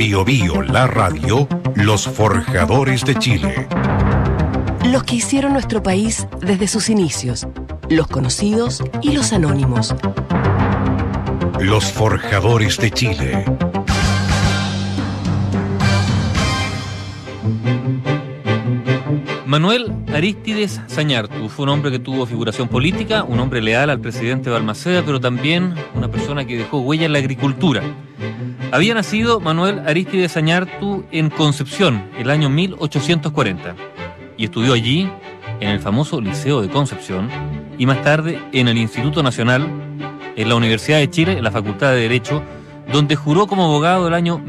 Bio Bio, la radio, los forjadores de Chile. Los que hicieron nuestro país desde sus inicios, los conocidos y los anónimos. Los forjadores de Chile. Manuel Arístides Zañartu fue un hombre que tuvo figuración política, un hombre leal al presidente Balmaceda, pero también una persona que dejó huella en la agricultura. Había nacido Manuel Arístides Zañartu en Concepción, el año 1840, y estudió allí, en el famoso Liceo de Concepción, y más tarde en el Instituto Nacional, en la Universidad de Chile, en la Facultad de Derecho, donde juró como abogado el año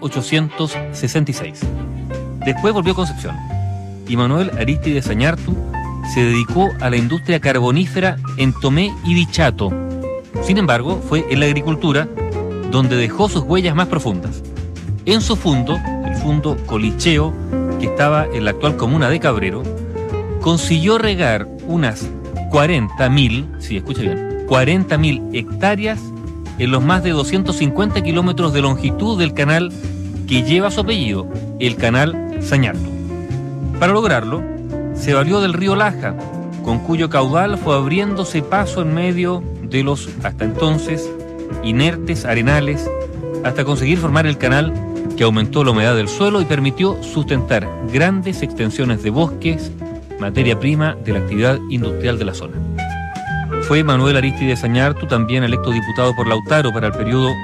1866. Después volvió a Concepción, y Manuel Arístides Zañartu se dedicó a la industria carbonífera en Tomé y Dichato. Sin embargo, fue en la agricultura donde dejó sus huellas más profundas. En su fundo, el fundo Colicheo, que estaba en la actual comuna de Cabrero, consiguió regar unas 40.000, sí, escucha bien, 40.000 hectáreas en los más de 250 kilómetros de longitud del canal que lleva su apellido, el canal Zañartu. Para lograrlo, se valió del río Laja, con cuyo caudal fue abriéndose paso en medio de los, hasta entonces, inertes arenales, hasta conseguir formar el canal que aumentó la humedad del suelo y permitió sustentar grandes extensiones de bosques, materia prima de la actividad industrial de la zona. Fue Manuel Arístides Zañartu también electo diputado por Lautaro para el periodo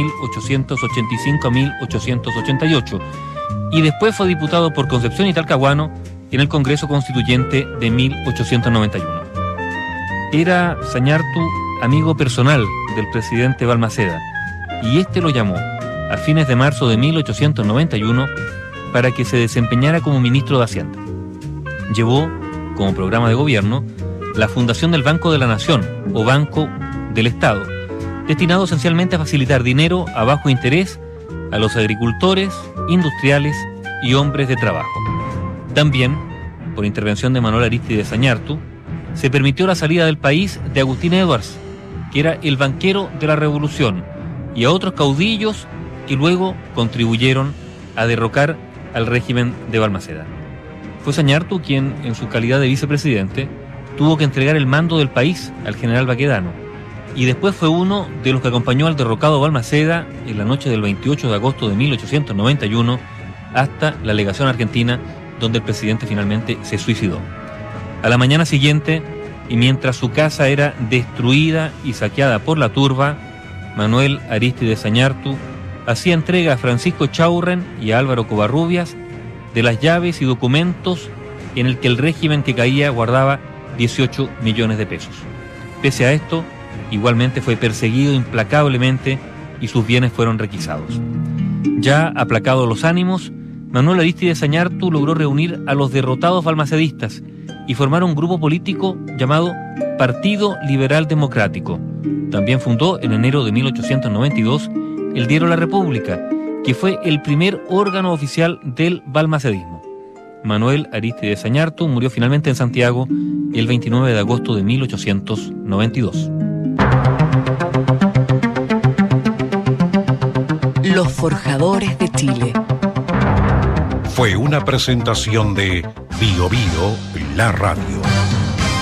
1885 a 1888, y después fue diputado por Concepción y Talcahuano en el Congreso Constituyente de 1891. Era Zañartu amigo personal del presidente Balmaceda, y este lo llamó a fines de marzo de 1891 para que se desempeñara como ministro de Hacienda. Llevó como programa de gobierno la fundación del Banco de la Nación, o Banco del Estado, destinado esencialmente a facilitar dinero a bajo interés a los agricultores, industriales y hombres de trabajo. También, por intervención de Manuel Arístides Zañartu, se permitió la salida del país de Agustín Edwards, que era el banquero de la Revolución, y a otros caudillos que luego contribuyeron a derrocar al régimen de Balmaceda. Fue Zañartu quien, en su calidad de vicepresidente, tuvo que entregar el mando del país al general Baquedano, y después fue uno de los que acompañó al derrocado Balmaceda en la noche del 28 de agosto de 1891 hasta la legación argentina, donde el presidente finalmente se suicidó. A la mañana siguiente, y mientras su casa era destruida y saqueada por la turba, Manuel Arístides Zañartu hacía entrega a Francisco Chaurren y a Álvaro Covarrubias de las llaves y documentos en el que el régimen que caía guardaba 18 millones de pesos. Pese a esto, igualmente fue perseguido implacablemente y sus bienes fueron requisados. Ya aplacados los ánimos, Manuel Arístides Zañartu logró reunir a los derrotados balmacedistas y formar un grupo político llamado Partido Liberal Democrático. También fundó en enero de 1892 el diario La República, que fue el primer órgano oficial del balmacedismo. Manuel Arístides Zañartu murió finalmente en Santiago el 29 de agosto de 1892. Los forjadores de Chile. Fue una presentación de Bio Bio, la radio.